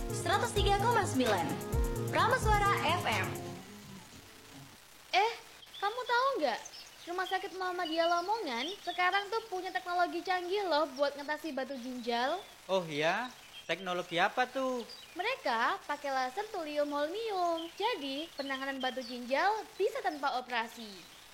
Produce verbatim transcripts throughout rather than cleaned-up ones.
seratus tiga koma sembilan Prameswara F M. Eh, kamu tahu nggak? Rumah Sakit Muhammadiyah Lamongan sekarang tuh punya teknologi canggih loh buat ngatasi batu ginjal. Oh iya? Teknologi apa tuh? Mereka pakai laser thulium holmium. Jadi, penanganan batu ginjal bisa tanpa operasi.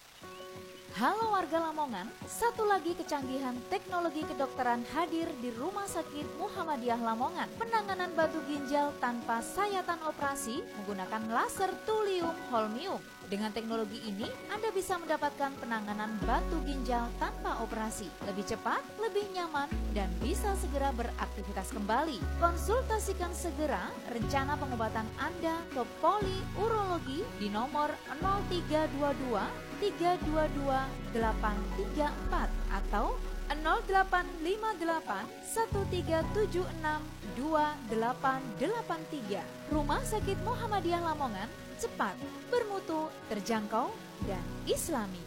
Halo warga Lamongan, satu lagi kecanggihan teknologi kedokteran hadir di Rumah Sakit Muhammadiyah Lamongan. Penanganan batu ginjal tanpa sayatan operasi menggunakan laser thulium holmium. Dengan teknologi ini, Anda bisa mendapatkan penanganan batu ginjal tanpa operasi. Lebih cepat, lebih nyaman, dan bisa segera beraktivitas kembali. Konsultasikan segera rencana pengobatan Anda ke Poli Urologi di nomor nol tiga dua dua tiga dua dua delapan tiga empat atau nol delapan lima delapan satu tiga tujuh enam dua delapan delapan tiga. Rumah Sakit Muhammadiyah Lamongan, cepat, bermutu, terjangkau, dan islami.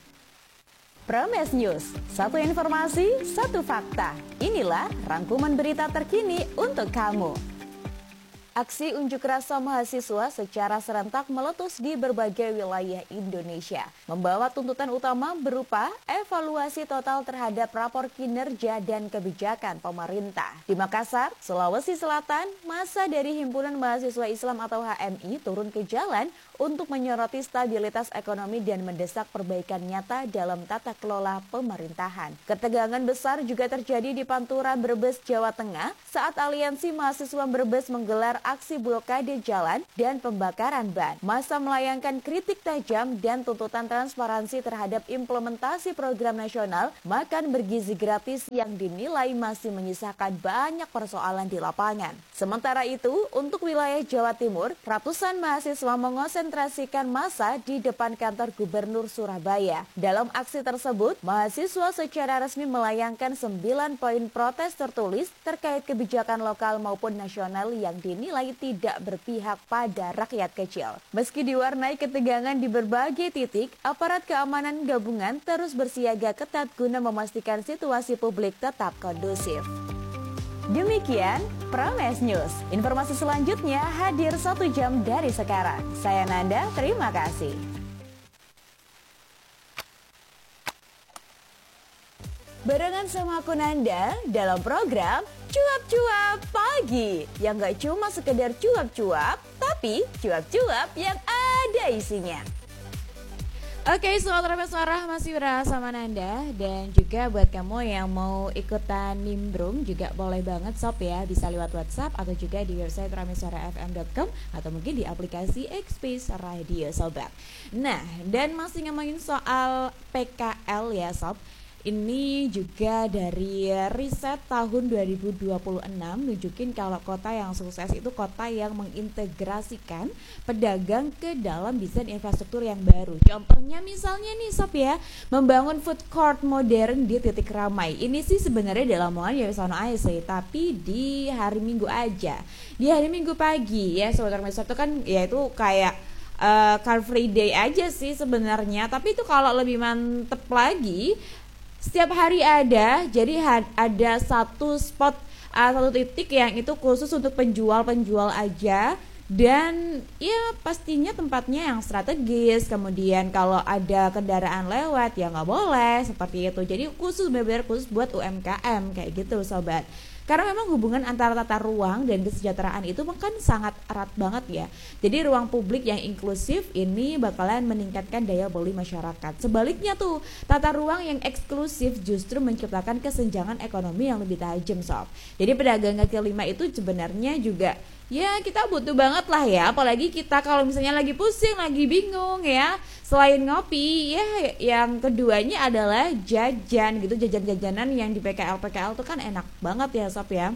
Prames News, satu informasi, satu fakta. Inilah rangkuman berita terkini untuk kamu. Aksi unjuk rasa mahasiswa secara serentak meletus di berbagai wilayah Indonesia, membawa tuntutan utama berupa evaluasi total terhadap rapor kinerja dan kebijakan pemerintah. Di Makassar, Sulawesi Selatan, massa dari Himpunan Mahasiswa Islam atau H M I turun ke jalan untuk menyoroti stabilitas ekonomi dan mendesak perbaikan nyata dalam tata kelola pemerintahan. Ketegangan besar juga terjadi di Pantura, Brebes, Jawa Tengah saat Aliansi Mahasiswa Brebes menggelar aksi blokade jalan dan pembakaran ban. Massa melayangkan kritik tajam dan tuntutan transparansi terhadap implementasi program nasional makan bergizi gratis yang dinilai masih menyisakan banyak persoalan di lapangan. Sementara itu, untuk wilayah Jawa Timur, ratusan mahasiswa mengonsentrasikan massa di depan kantor Gubernur Surabaya. Dalam aksi tersebut, mahasiswa secara resmi melayangkan sembilan poin protes tertulis terkait kebijakan lokal maupun nasional yang dinilai tidak berpihak pada rakyat kecil. Meski diwarnai ketegangan di berbagai titik, aparat keamanan gabungan terus bersiaga ketat guna memastikan situasi publik tetap kondusif. Demikian Prames News. Informasi selanjutnya hadir satu jam dari sekarang. Saya Nanda, terima kasih. Barengan sama aku Nanda dalam program Cuap-Cuap Pagi, yang gak cuma sekedar cuap-cuap, tapi cuap-cuap yang ada isinya. Oke, Sobat Prameswara masih bersama Nanda, dan juga buat kamu yang mau ikutan nimbrung juga boleh banget sob ya, bisa lewat WhatsApp atau juga di website prameswara f m dot com atau mungkin di aplikasi X-Space Radio Sobat. Nah, dan masih ngomongin soal P K L ya sob. Ini juga dari riset tahun dua ribu dua puluh enam nunjukin kalau kota yang sukses itu kota yang mengintegrasikan pedagang ke dalam desain infrastruktur yang baru. Contohnya misalnya nih sob ya, membangun food court modern di titik ramai. Ini sih sebenarnya di Lamongan ya sana aja sih, tapi di hari Minggu aja. Di hari Minggu pagi ya Sobat Prameswara itu kan ya itu kayak uh, Car Free Day aja sih sebenarnya, tapi itu kalau lebih mantep lagi setiap hari ada, jadi ada satu spot, uh, satu titik yang itu khusus untuk penjual-penjual aja. Dan ya pastinya tempatnya yang strategis. Kemudian kalau ada kendaraan lewat ya nggak boleh, seperti itu. Jadi khusus, benar-benar khusus buat U M K M kayak gitu sobat. Karena memang hubungan antara tata ruang dan kesejahteraan itu kan sangat erat banget ya. Jadi ruang publik yang inklusif ini bakalan meningkatkan daya beli masyarakat. Sebaliknya tuh, tata ruang yang eksklusif justru menciptakan kesenjangan ekonomi yang lebih tajam sob. Jadi pedagang kaki lima itu sebenarnya juga ya kita butuh banget lah ya. Apalagi kita kalau misalnya lagi pusing, lagi bingung ya, selain ngopi ya yang keduanya adalah jajan gitu. Jajan-jajanan yang di P K L P K L tuh kan enak banget ya sob ya.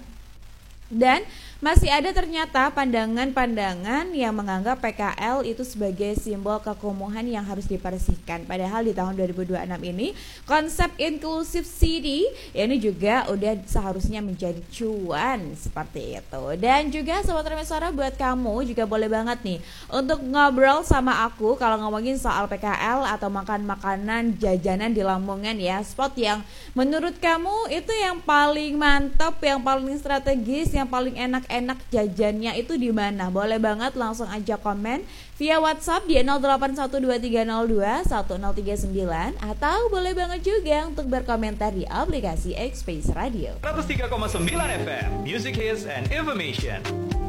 Dan masih ada ternyata pandangan-pandangan yang menganggap P K L itu sebagai simbol kekumuhan yang harus dibersihkan. Padahal di tahun dua ribu dua puluh enam ini konsep inclusive city ini juga udah seharusnya menjadi cuan seperti itu. Dan juga Sobat Prameswara, buat kamu juga boleh banget nih untuk ngobrol sama aku kalau ngomongin soal P K L atau makan makanan jajanan di Lamongan ya. Spot yang menurut kamu itu yang paling mantap, yang paling strategis, yang paling enak enak jajannya itu di mana? Boleh banget langsung aja komen via WhatsApp di nol delapan satu dua tiga nol dua satu nol tiga sembilan atau boleh banget juga untuk berkomentar di aplikasi X-Space Radio. seratus tiga koma sembilan F M, Music Hits and Information.